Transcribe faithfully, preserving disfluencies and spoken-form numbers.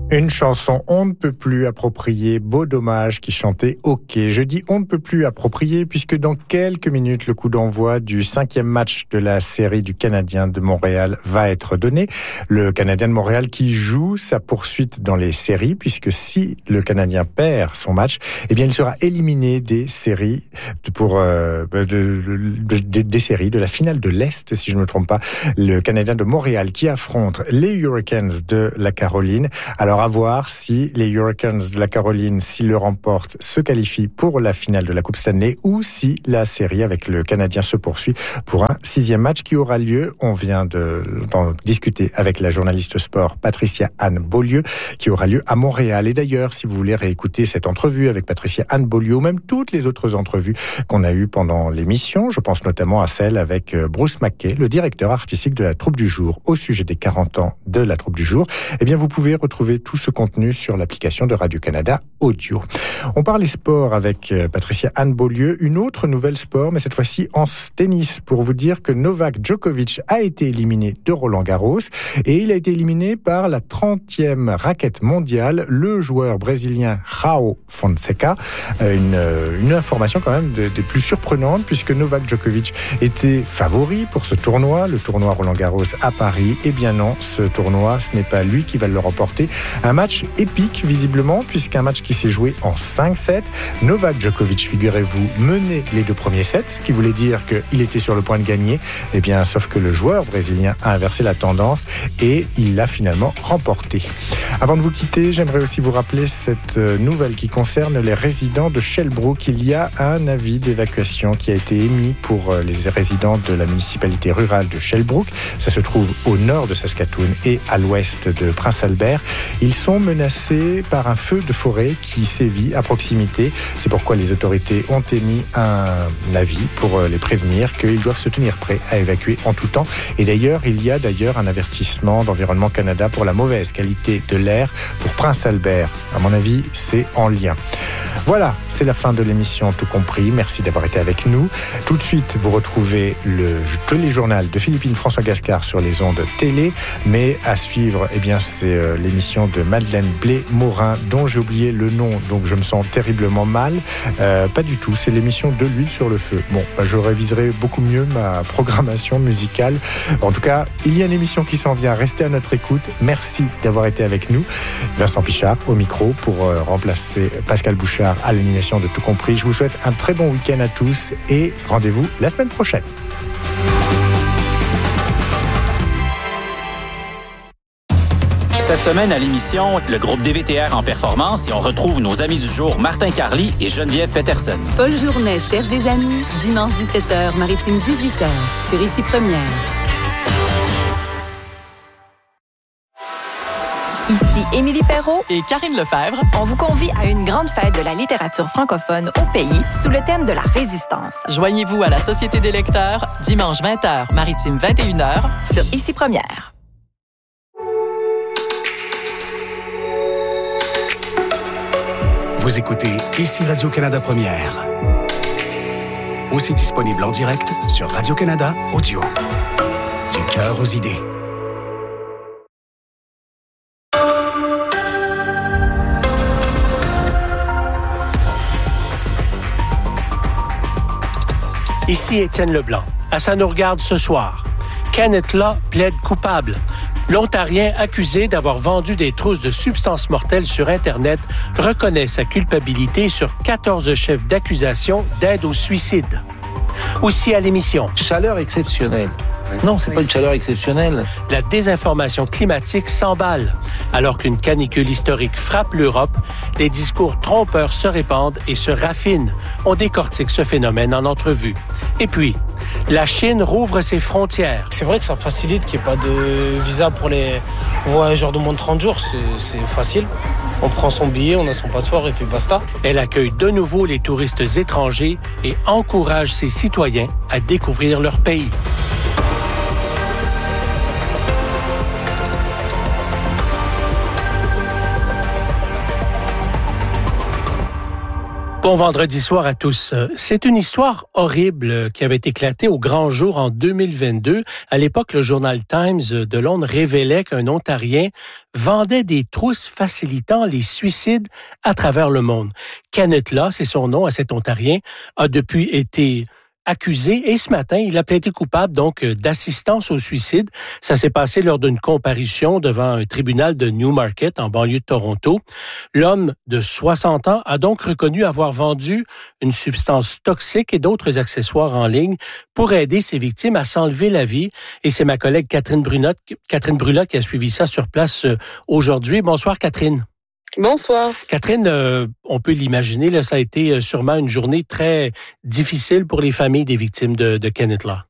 Une chanson on ne peut plus appropriée, Beau Dommage qui chantait OK. Je dis on ne peut plus appropriée puisque dans quelques minutes, le coup d'envoi du cinquième match de la série du Canadien de Montréal va être donné. Le Canadien de Montréal qui joue sa poursuite dans les séries puisque si le Canadien perd son match, eh bien il sera éliminé des séries pour euh, de, de, de, de, des séries de la finale de l'Est, si je ne me trompe pas. Le Canadien de Montréal qui affronte les Hurricanes de la Caroline. Alors à voir si les Hurricanes de la Caroline, s'ils le remportent, se qualifient pour la finale de la Coupe Stanley ou si la série avec le Canadien se poursuit pour un sixième match qui aura lieu. On vient de, d'en discuter avec la journaliste sport Patricia Anne Beaulieu qui aura lieu à Montréal. Et d'ailleurs, si vous voulez réécouter cette entrevue avec Patricia Anne Beaulieu ou même toutes les autres entrevues qu'on a eues pendant l'émission, je pense notamment à celle avec Bruce McKay, le directeur artistique de la Troupe du Jour, au sujet des quarante ans de la Troupe du Jour, eh bien vous pouvez retrouver tout ce contenu sur l'application de Radio-Canada Audio. On parle sport avec Patricia Anne Beaulieu, une autre nouvelle sport, mais cette fois-ci en tennis, pour vous dire que Novak Djokovic a été éliminé de Roland-Garros et il a été éliminé par la trentième raquette mondiale, le joueur brésilien João Fonseca. Une, une information quand même de, des plus surprenantes puisque Novak Djokovic était favori pour ce tournoi, le tournoi Roland-Garros à Paris. Eh bien non, ce tournoi, ce n'est pas lui qui va le remporter. Un match épique, visiblement, puisqu'un match qui s'est joué en cinq sept. Novak Djokovic, figurez-vous, menait les deux premiers sets, ce qui voulait dire qu'il était sur le point de gagner. Eh bien, sauf que le joueur brésilien a inversé la tendance et il l'a finalement remporté. Avant de vous quitter, j'aimerais aussi vous rappeler cette nouvelle qui concerne les résidents de Shelbrooke. Il y a un avis d'évacuation qui a été émis pour les résidents de la municipalité rurale de Shelbrooke. Ça se trouve au nord de Saskatoon et à l'ouest de Prince-Albert. Ils sont menacés par un feu de forêt qui sévit à proximité. C'est pourquoi les autorités ont émis un avis pour les prévenir qu'ils doivent se tenir prêts à évacuer en tout temps. Et d'ailleurs, il y a d'ailleurs un avertissement d'Environnement Canada pour la mauvaise qualité de l'air pour Prince-Albert. À mon avis, c'est en lien. Voilà, c'est la fin de l'émission Tout compris. Merci d'avoir été avec nous. Tout de suite, vous retrouvez le téléjournal de Philippine François Gascard sur les ondes télé. Mais à suivre, eh bien, c'est euh, l'émission de Madeleine Blais-Morin, dont j'ai oublié le nom, donc je me sens terriblement mal. Euh, pas du tout, c'est l'émission De l'huile sur le feu. Bon, bah, je réviserai beaucoup mieux ma programmation musicale. En tout cas, il y a une émission qui s'en vient. Restez à notre écoute. Merci d'avoir été avec nous. Vincent Pichard au micro pour euh, remplacer Pascal Bouchard à l'animation de Tout compris. Je vous souhaite un très bon week-end à tous et rendez-vous la semaine prochaine. Cette semaine à l'émission, le groupe D V T R en performance et on retrouve nos amis du jour Martin Carly et Geneviève Peterson. Paul Journet cherche des amis, dimanche dix-sept heures, Maritime dix-huit heures, sur Ici Première. Ici Émilie Perrault et Karine Lefebvre. On vous convie à une grande fête de la littérature francophone au pays sous le thème de la résistance. Joignez-vous à la Société des lecteurs, dimanche vingt heures, Maritime vingt et une heures, sur Ici Première. Vous écoutez Ici Radio-Canada Première. Aussi disponible en direct sur Radio-Canada Audio. Du cœur aux idées. Ici Étienne Leblanc. À Ça nous regarde ce soir. Kenneth Law plaide coupable. L'Ontarien accusé d'avoir vendu des trousses de substances mortelles sur Internet reconnaît sa culpabilité sur quatorze chefs d'accusation d'aide au suicide. Aussi à l'émission. Chaleur exceptionnelle. Non, c'est pas une chaleur exceptionnelle. La désinformation climatique s'emballe. Alors qu'une canicule historique frappe l'Europe, les discours trompeurs se répandent et se raffinent. On décortique ce phénomène en entrevue. Et puis, la Chine rouvre ses frontières. C'est vrai que ça facilite qu'il n'y ait pas de visa pour les voyageurs de moins de trente jours. C'est, c'est facile. On prend son billet, on a son passeport et puis basta. Elle accueille de nouveau les touristes étrangers et encourage ses citoyens à découvrir leur pays. Bon vendredi soir à tous. C'est une histoire horrible qui avait éclaté au grand jour en deux mille vingt-deux. À l'époque, le journal Times de Londres révélait qu'un Ontarien vendait des trousses facilitant les suicides à travers le monde. Kenneth Law, c'est son nom à cet Ontarien, a depuis été accusé et ce matin, il a plaidé coupable donc d'assistance au suicide. Ça s'est passé lors d'une comparution devant un tribunal de Newmarket en banlieue de Toronto. L'homme de soixante ans a donc reconnu avoir vendu une substance toxique et d'autres accessoires en ligne pour aider ses victimes à s'enlever la vie. Et c'est ma collègue Catherine Brulotte, Catherine Brulotte qui a suivi ça sur place aujourd'hui. Bonsoir Catherine. Bonsoir. Catherine, euh, on peut l'imaginer, là, ça a été sûrement une journée très difficile pour les familles des victimes de, de Kenneth Law.